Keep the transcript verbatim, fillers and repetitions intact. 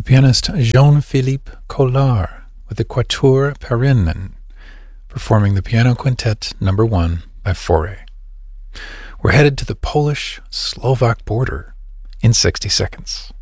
pianist Jean-Philippe Collard with the Quatuor Parinen, performing the Piano Quintet number one by Fauré. We're headed to the Polish-Slovak border in sixty seconds.